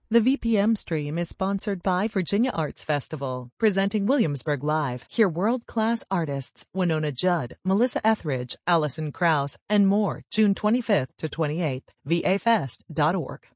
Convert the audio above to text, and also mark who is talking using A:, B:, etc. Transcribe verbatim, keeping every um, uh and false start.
A: The V P M stream is sponsored by Virginia Arts Festival, presenting Williamsburg Live. Hear world-class artists Winona Judd, Melissa Etheridge, Alison Krauss, and more June twenty-fifth to twenty-eighth. V A fest dot org.